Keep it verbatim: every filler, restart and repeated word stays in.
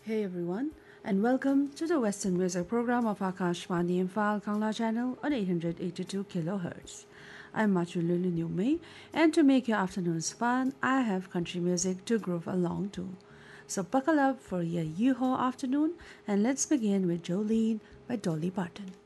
Hey everyone, and welcome to the Western Music program of Akashvani Imphal Kangla channel on eight hundred eighty-two kilohertz. I'm Machululu Nyume, and to make your afternoons fun, I have country music to groove along to. So buckle up for your U-Haul afternoon, and let's begin with Jolene by Dolly Parton.